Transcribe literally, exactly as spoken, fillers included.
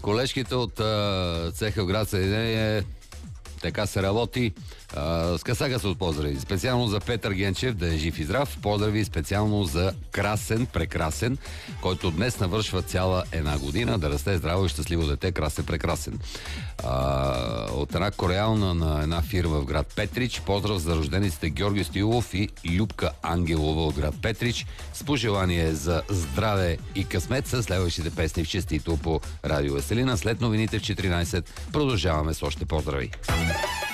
колежките от а, цеха в град Съединение. Така се работи. А, с касака се от поздрави. Специално за Петър Генчев, да е жив и здрав. Поздрави специално за Красен, прекрасен, който днес навършва цяла една година. Да расте здраво и щастливо дете, Красен, прекрасен. А, от една кореална на една фирма в град Петрич. Поздрав за рождениците Георги Стоилов и Любка Ангелова от град Петрич. С пожелание за здраве и късмет с следващите песни в честито по Радио Веселина. След новините в четиринайсет продължаваме с още поздрави.